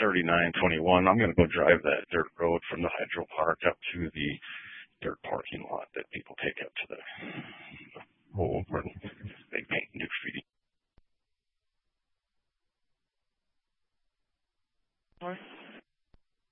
3921. I'm going to go drive that dirt road from the hydro park up to the dirt parking lot that people take up to the hole where they paint new graffiti. North.